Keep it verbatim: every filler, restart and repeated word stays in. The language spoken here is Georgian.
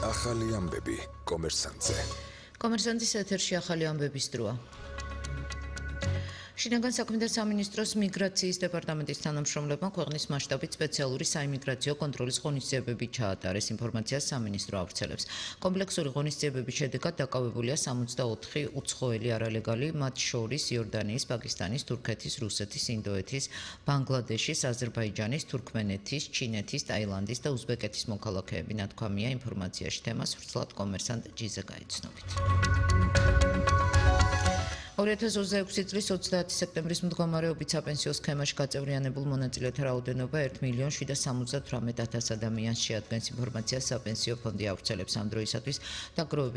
ახალი ამბები კომერსანტზე. კომერსანტის ეთერში ახალი ამბების დროა. შინაგან საქმეთა სამინისტროს მიგრაციის დეპარტამენტის თანამშრომლებმა ქვეყნის მასშტაბით სპეციალური საიმიგრაციო კონტროლის ღონისძიებები ჩაატარეს. ინფორმაციას სამინისტრო ავრცელებს. კომპლექსური ღონისძიებების შედეგად დაკავებულია სამოცდაოთხი უცხოელი არალეგალი, მათ შორის იორდანიის, პაკისტანის, თურქეთის, რუსეთის, ინდოეთის, ბანგლადეშის, აზერბაიჯანის, თურქმენეთის, ჩინეთის, ტაილანდის და უზბეკეთის მოქალაქეები. ნათქვამია ინფორმაციაში. თემას ვრცლად კომერსანტ ჯიზე გაიცნობით. ორი ათას ოცდაექვსი წლის ოცდაათი სექტემბრის მდგომარეობით საპენსიო სქემაში გაწევრიანებულ მონაწილეთა რაოდენობა ერთ მილიონ შვიდ სამოცდათვრამეტ ათას ადამიანს შეადგენს. ინფორმაციას საპენსიო ფონდი ავრცელებს. ამ დროისათვის დაგროვებით